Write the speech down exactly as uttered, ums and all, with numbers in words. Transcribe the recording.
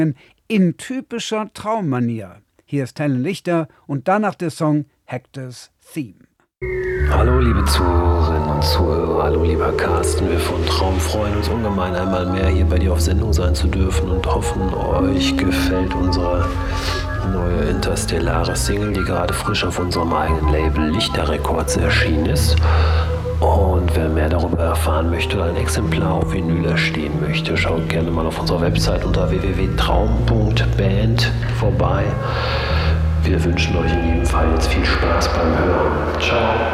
in typischer Traummanier. Hier ist Helen Lichter und danach der Song Hector's Theme. Hallo liebe Zuhörerinnen und Zuhörer, hallo lieber Carsten, wir von Traum freuen uns ungemein einmal mehr hier bei dir auf Sendung sein zu dürfen und hoffen, euch gefällt unsere neue interstellare Single, die gerade frisch auf unserem eigenen Label Lichter Records erschienen ist. Und wer mehr darüber erfahren möchte oder ein Exemplar auf Vinyl erstehen möchte, schaut gerne mal auf unserer Website unter w w w punkt traum punkt band vorbei. Wir wünschen euch in jedem Fall jetzt viel Spaß beim Hören. Ciao.